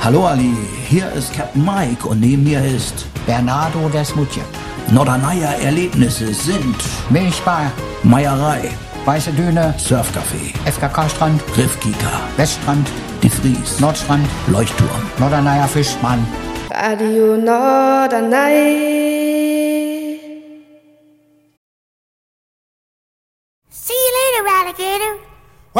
Hallo Ali, hier ist Captain Mike und neben mir ist Bernardo Desmutje. Norderneier Erlebnisse sind Milchbar, Meierei, Weiße Düne, Surfcafé, FKK-Strand, Griffkika, Weststrand, Die Fries, Nordstrand, Leuchtturm, Norderneier Fischmann. Radio Norderney.